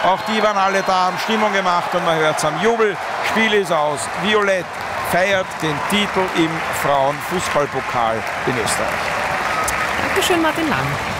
Auch die waren alle da, haben Stimmung gemacht und man hört es am Jubel. Spiel ist aus. Violett feiert den Titel im Frauenfußballpokal in Österreich. Dankeschön, Martin Lang.